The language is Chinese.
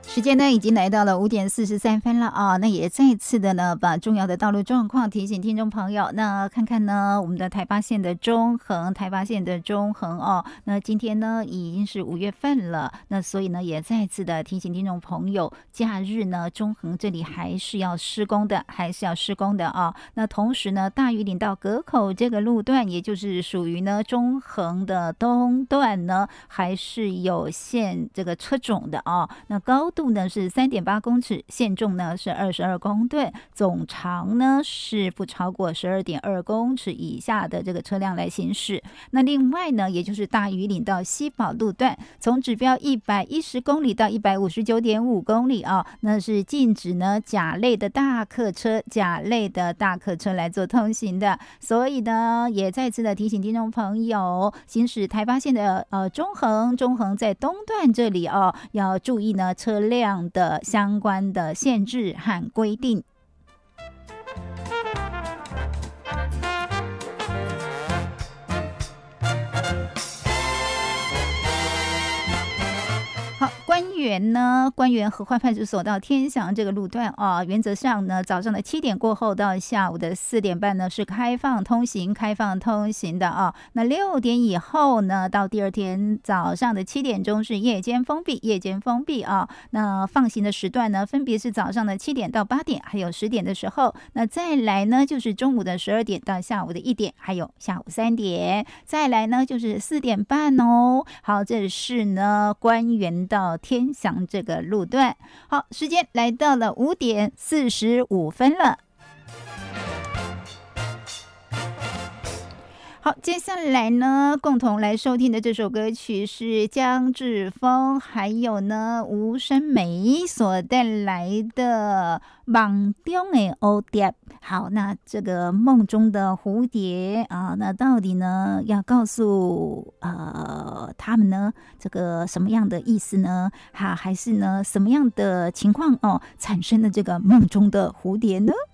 时间呢已经来到了5:43了啊，那也再次的呢把重要的道路状况提醒听众朋友。那看看呢我们的台八线的中横哦，那今天呢已经是5月份了，那所以呢也再次的提醒听众朋友，假日呢中横这里还是要施工的啊。那同时呢大屿岭到河口这个路段，也就是属于呢中横的东段呢，还是有限这个车种的啊。那高度呢是3.8公尺，限重呢是22公吨，总长呢是不超过12.2公尺以下的这个车辆来行驶。那另外呢，也就是大屿岭到西宝路段，从指标110公里到159.5公里啊，那是禁止呢甲类的大客车来做通行的。所以呢，也再次的提醒听众朋友，行驶台八线的中横在东段这里哦，要注意呢车辆的相关的限制和规定。好，官员合欢派出所到天祥这个路段啊，原则上呢，早上的7点过后到下午的4点半呢是开放通行的啊。那6点以后呢，到第二天早上的7点钟是夜间封闭啊。那放行的时段呢，分别是早上的7点到8点，还有10点的时候。那再来呢，就是中午的12点到下午的1点，还有下午3点。再来呢，就是4点半哦。好，这是呢官员到天祥这个路段。好，时间来到了5:45了。好，接下来呢，共同来收听的这首歌曲是江志峰还有呢吴声梅所带来的梦中的蝴蝶。好，那这个梦中的蝴蝶啊，那到底呢要告诉他们呢这个什么样的意思呢？还是呢什么样的情况哦产生了这个梦中的蝴蝶呢？